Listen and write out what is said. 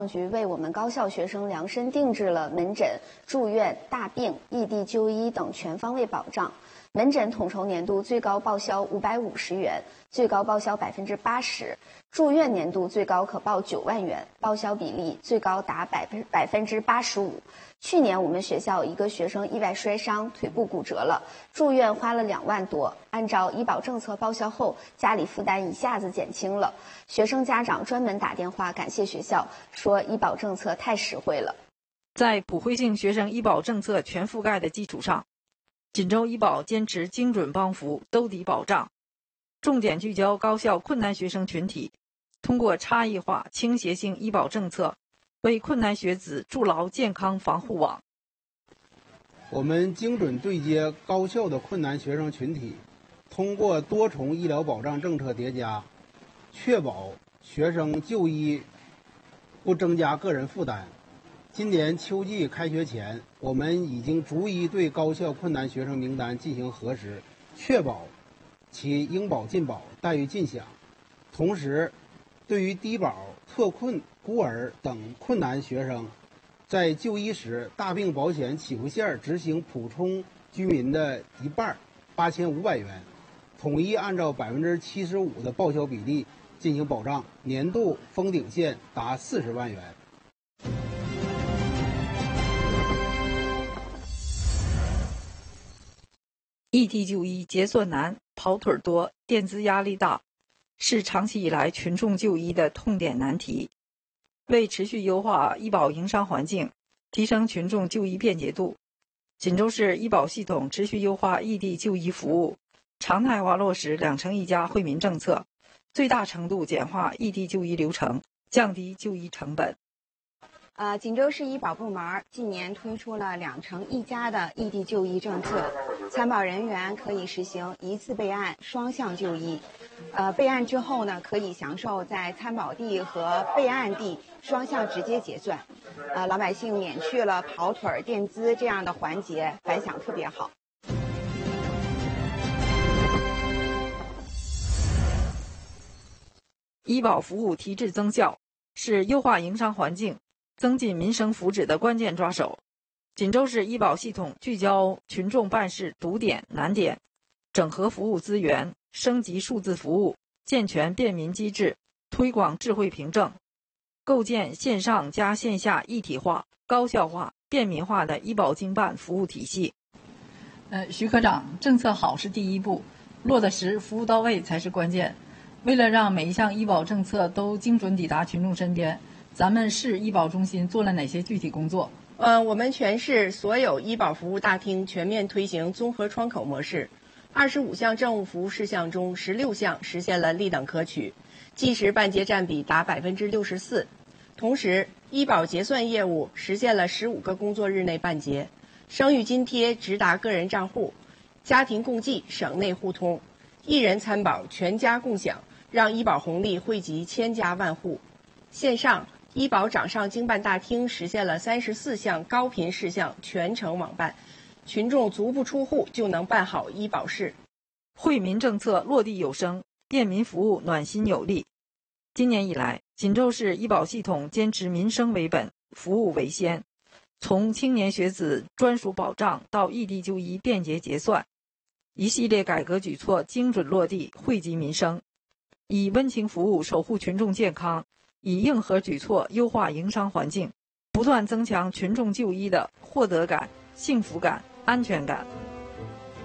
局为我们高校学生量身定制了门诊、住院、大病、异地就医等全方位保障。门诊统筹年度最高报销550元，最高报销80%；住院年度最高可报9万元，报销比例最高达85%。去年我们学校一个学生意外摔伤，腿部骨折了，住院花了2万多。按照医保政策报销后，家里负担一下子减轻了。学生家长专门打电话感谢学校，说医保政策太实惠了。 在普惠性学生医保政策全覆盖的基础上，锦州医保坚持精准帮扶、兜底保障，重点聚焦高校困难学生群体，通过差异化、倾斜性医保政策，为困难学子筑牢健康防护网。 我们精准对接高校的困难学生群体，通过多重医疗保障政策叠加，确保学生就医不增加个人负担。今年秋季开学前，我们已经逐一对高校困难学生名单进行核实，确保其应保尽保、待遇尽享。同时，对于低保、特困、孤儿等困难学生，在就医时大病保险起步线执行普通居民的一半，8500元，统一按照75%的报销比例进行保障，年度封顶线达40万元。 异地就医结算难、跑腿多、垫资压力大，是长期以来群众就医的痛点难题。为持续优化医保营商环境，提升群众就医便捷度，锦州市医保系统持续优化异地就医服务，常态化落实2城1家惠民政策，最大程度简化异地就医流程，降低就医成本。 锦州市医保部门近年推出了2城1家的异地就医政策，参保人员可以实行一次备案、双向就医。备案之后呢，可以享受在参保地和备案地双向直接结算。老百姓免去了跑腿、垫资这样的环节，反响特别好。 医保服务提质增效是优化营商环境、增进民生福祉的关键抓手。锦州市医保系统聚焦群众办事堵点难点，整合服务资源，升级数字服务，健全便民机制，推广智慧凭证，构建线上加线下一体化、高效化、便民化的医保经办服务体系。 徐科长，政策好是第一步，落得实、服务到位才是关键。为了让每一项医保政策都精准抵达群众身边，咱们市医保中心做了哪些具体工作？ 我们全市所有医保服务大厅全面推行综合窗口模式，25项政务服务事项中16项实现了立等可取，计时办结占比达64%。同时，医保结算业务实现了15个工作日内办结，生育津贴直达个人账户，家庭共济省内互通，一人参保全家共享，让医保红利惠及千家万户。线上医保掌上经办大厅实现了34项高频事项全程网办，群众足不出户就能办好医保事。 惠民政策落地有声，便民服务暖心有力。今年以来，锦州市医保系统坚持民生为本、服务为先，从青年学子专属保障到异地就医便捷结算，一系列改革举措精准落地，惠及民生，以温情服务守护群众健康，以硬核举措优化营商环境，不断增强群众就医的获得感、幸福感、安全感。